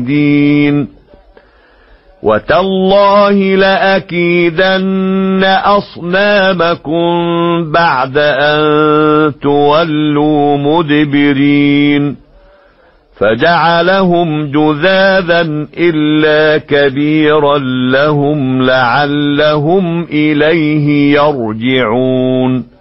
دين وتالله لأكيدن أصنامكم بعد أن تولوا مدبرين فجعلهم جذاذا إلا كبيرا لهم لعلهم إليه يرجعون